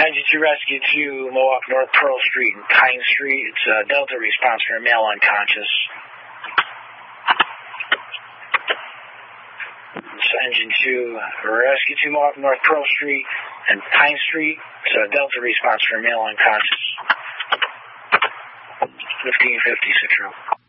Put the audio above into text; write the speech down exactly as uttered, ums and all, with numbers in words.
Engine two Rescue two, Mohawk North Pearl Street and Pine Street. It's a Delta response for a male unconscious. It's Engine two Rescue two, Mohawk North Pearl Street and Pine Street. It's a Delta response for a male unconscious. fifteen fifty, Citro.